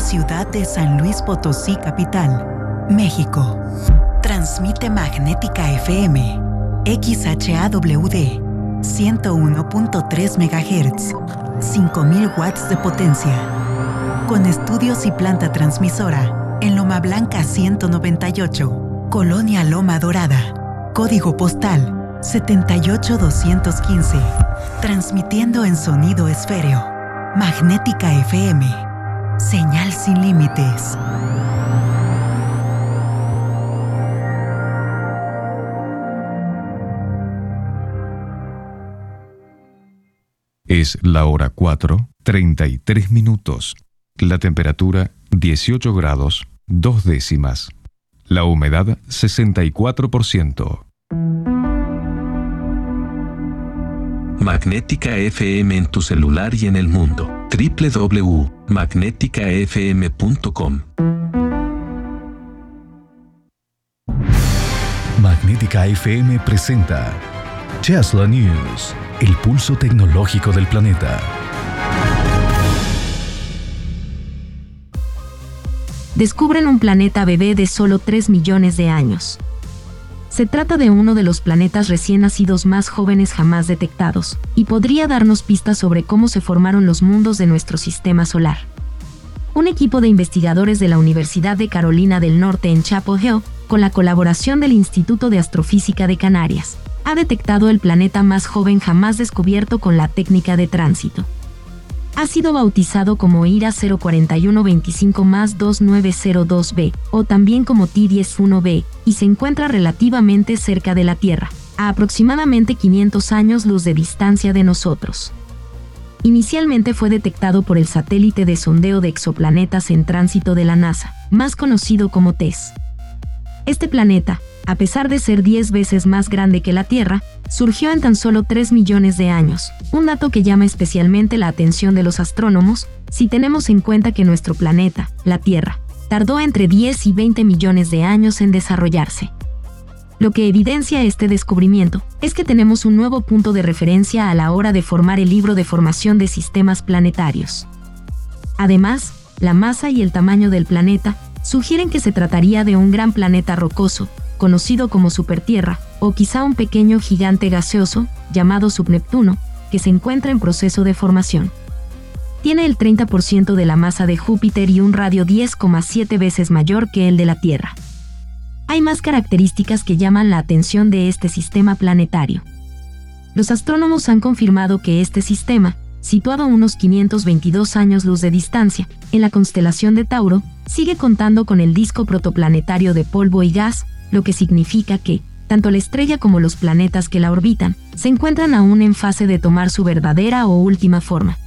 ciudad de San Luis Potosí, capital, México. Transmite Magnética FM, XHAWD, 101.3 MHz, 5000 watts de potencia. Con estudios y planta transmisora en Loma Blanca 198, Colonia Loma Dorada. Código postal 78215. Transmitiendo en sonido esféreo. Magnética FM. Señal sin límites. Es la hora 4:33 minutos. La temperatura 18 grados 2 décimas. La humedad 64%. Magnética FM en tu celular y en el mundo. www.magneticafm.com. Magnética FM presenta Tesla News, el pulso tecnológico del planeta. Descubren un planeta bebé de solo 3 millones de años. Se trata de uno de los planetas recién nacidos más jóvenes jamás detectados, y podría darnos pistas sobre cómo se formaron los mundos de nuestro sistema solar. Un equipo de investigadores de la Universidad de Carolina del Norte en Chapel Hill, con la colaboración del Instituto de Astrofísica de Canarias, ha detectado el planeta más joven jamás descubierto con la técnica de tránsito. Ha sido bautizado como IRA 04125+2902b, o también como T101b, y se encuentra relativamente cerca de la Tierra, a aproximadamente 500 años luz de distancia de nosotros. Inicialmente fue detectado por el satélite de sondeo de exoplanetas en tránsito de la NASA, más conocido como TESS. Este planeta, a pesar de ser 10 veces más grande que la Tierra, surgió en tan solo 3 millones de años, un dato que llama especialmente la atención de los astrónomos, si tenemos en cuenta que nuestro planeta, la Tierra, tardó entre 10 y 20 millones de años en desarrollarse. Lo que evidencia este descubrimiento es que tenemos un nuevo punto de referencia a la hora de formar el libro de formación de sistemas planetarios. Además, la masa y el tamaño del planeta sugieren que se trataría de un gran planeta rocoso, conocido como supertierra, o quizá un pequeño gigante gaseoso, llamado subneptuno, que se encuentra en proceso de formación. Tiene el 30% de la masa de Júpiter y un radio 10,7 veces mayor que el de la Tierra. Hay más características que llaman la atención de este sistema planetario. Los astrónomos han confirmado que este sistema, situado a unos 522 años luz de distancia, en la constelación de Tauro, sigue contando con el disco protoplanetario de polvo y gas, lo que significa que, tanto la estrella como los planetas que la orbitan, se encuentran aún en fase de tomar su verdadera o última forma.